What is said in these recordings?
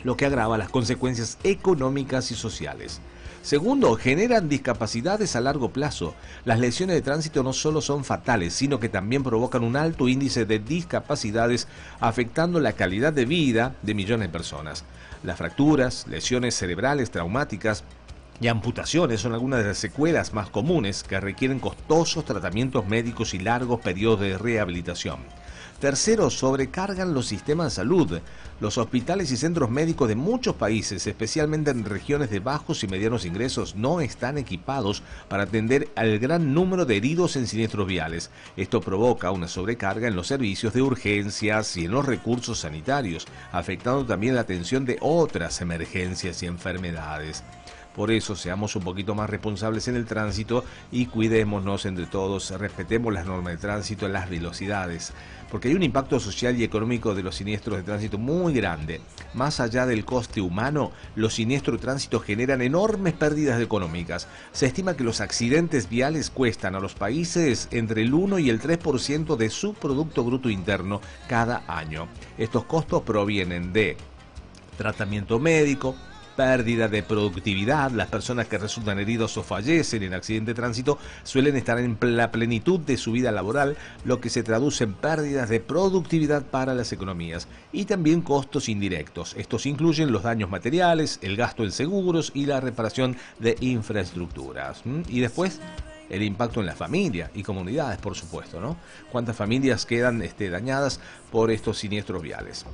lo que agrava las consecuencias económicas y sociales. Segundo, generan discapacidades a largo plazo. Las lesiones de tránsito no solo son fatales, sino que también provocan un alto índice de discapacidades, afectando la calidad de vida de millones de personas. Las fracturas, lesiones cerebrales traumáticas y amputaciones son algunas de las secuelas más comunes que requieren costosos tratamientos médicos y largos periodos de rehabilitación. Tercero, sobrecargan los sistemas de salud. Los hospitales y centros médicos de muchos países, especialmente en regiones de bajos y medianos ingresos, no están equipados para atender al gran número de heridos en siniestros viales. Esto provoca una sobrecarga en los servicios de urgencias y en los recursos sanitarios, afectando también la atención de otras emergencias y enfermedades. Por eso, seamos un poquito más responsables en el tránsito y cuidémonos entre todos, respetemos las normas de tránsito, las velocidades, porque hay un impacto social y económico de los siniestros de tránsito muy grande. Más allá del coste humano, los siniestros de tránsito generan enormes pérdidas económicas. Se estima que los accidentes viales cuestan a los países entre el 1 y el 3% de su Producto Bruto Interno cada año. Estos costos provienen de tratamiento médico, pérdida de productividad. Las personas que resultan heridos o fallecen en accidente de tránsito suelen estar en la plenitud de su vida laboral, lo que se traduce en pérdidas de productividad para las economías y también costos indirectos. Estos incluyen los daños materiales, el gasto en seguros y la reparación de infraestructuras. Y después, el impacto en la familia y comunidades, por supuesto, ¿no? ¿Cuántas familias quedan dañadas por estos siniestros viales?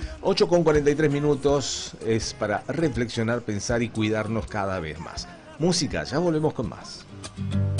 8:43 es para reflexionar, pensar y cuidarnos cada vez más. Música, ya volvemos con más.